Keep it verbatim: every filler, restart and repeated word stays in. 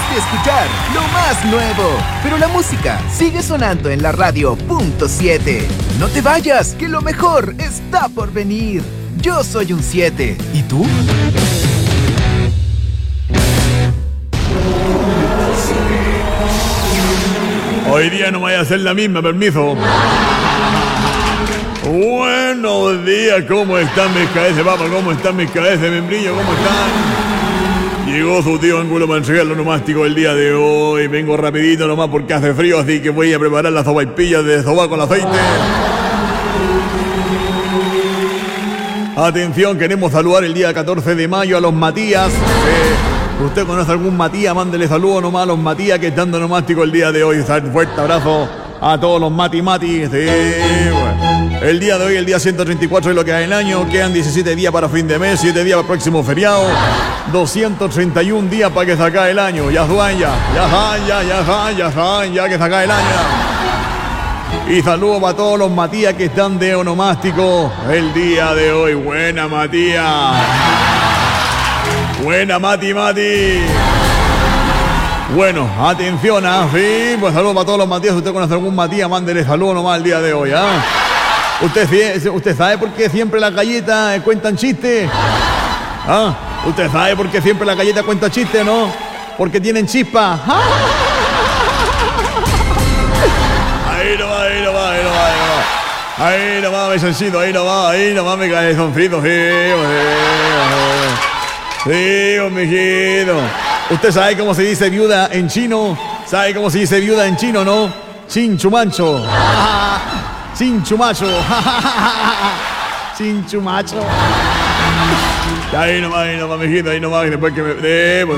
de escuchar lo más nuevo, pero la música sigue sonando en la radio punto siete. No te vayas, que lo mejor está por venir. Yo soy un siete. ¿Y tú? Hoy día no voy a hacer la misma, permiso. Buenos días, ¿cómo están mis cabezas, papá? ¿Cómo están mis cabezas, membrillo? ¿Cómo están? Llegó su tío Ángulo para entregar lo nomástico el día de hoy. Vengo rapidito nomás porque hace frío, así que voy a preparar las sopaipillas de soba con aceite. Atención, queremos saludar el día catorce de mayo a los Matías. Eh, ¿Usted conoce algún Matías? Mándele saludos nomás a los Matías que están dando nomástico el día de hoy. Un fuerte abrazo a todos los Mati Mati. Sí, bueno. El día de hoy, el día ciento treinta y cuatro de lo que hay en el año. Quedan diecisiete días para fin de mes, siete días para el próximo feriado. doscientos treinta y un días para que se acabe el año. Ya saben, ya, ya saben, ya, ya saben, ya saben, ya que se acabe el año. Y saludos para todos los Matías que están de onomástico el día de hoy. Buena, Matías. Buena, Mati Mati. Bueno, atención, ¿ah? Sí, pues saludos para todos los Matías. Si usted conoce algún Matías, mándele saludos nomás el día de hoy, ¿ah? ¿Usted, ¿Usted sabe por qué siempre las galletas cuentan chistes? ¿Ah? ¿Usted sabe por qué siempre las galletas cuentan chistes, no? Porque tienen chispa. Ahí no va, ahí no va, ahí no va, ahí no va. Ahí no va, mesoncito, ahí no va, ahí no va, me cae son fritos, sí, sí, sí, mijito. ¿Usted sabe cómo se dice viuda en chino? ¿Sabe cómo se dice viuda en chino, no? Chinchumancho. Chinchumacho. Chinchumacho. Ahí nomás, ahí nomás, mijito, ahí nomás, después que me... Eh, pues,